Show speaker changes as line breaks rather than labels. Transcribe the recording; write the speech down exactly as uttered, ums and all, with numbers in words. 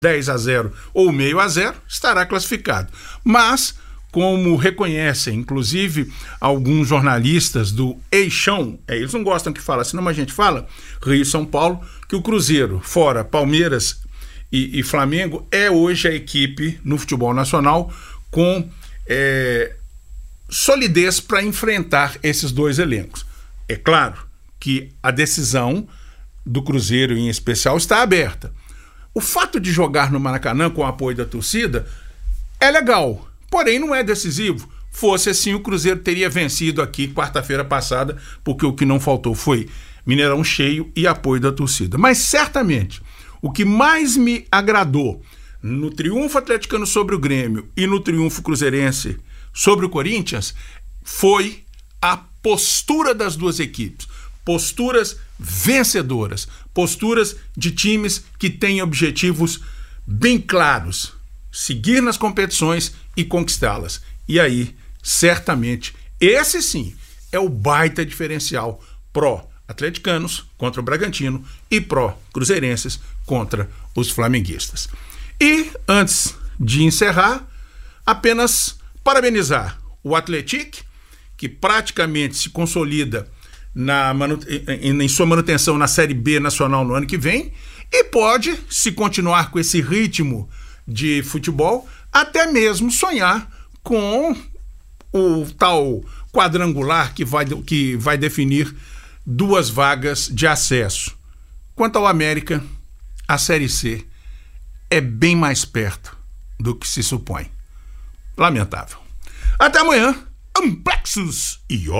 dez a zero ou meio a zero, estará classificado. Mas, como reconhecem, inclusive, alguns jornalistas do Eixão, é, eles não gostam que fala assim, não, mas a gente fala, Rio e São Paulo, que o Cruzeiro, fora Palmeiras e, e Flamengo, é hoje a equipe no futebol nacional com é, solidez para enfrentar esses dois elencos. É claro que a decisão do Cruzeiro, em especial, está aberta. O fato de jogar no Maracanã com o apoio da torcida é legal, porém não é decisivo. Fosse assim, o Cruzeiro teria vencido aqui quarta-feira passada, porque o que não faltou foi Mineirão cheio e apoio da torcida. Mas certamente, o que mais me agradou no triunfo atleticano sobre o Grêmio e no triunfo cruzeirense sobre o Corinthians foi a postura das duas equipes. Posturas vencedoras, posturas de times que têm objetivos bem claros, seguir nas competições e conquistá-las. E aí, certamente, esse sim é o baita diferencial pró-atleticanos contra o Bragantino e pró-cruzeirenses contra os flamenguistas. E, antes de encerrar, apenas parabenizar o Atlético, que praticamente se consolida Na manu... em sua manutenção na Série B nacional no ano que vem e pode, se continuar com esse ritmo de futebol, até mesmo sonhar com o tal quadrangular que vai, que vai definir duas vagas de acesso. Quanto ao América, a Série C é bem mais perto do que se supõe. Lamentável. Até amanhã. Amplexus e ó.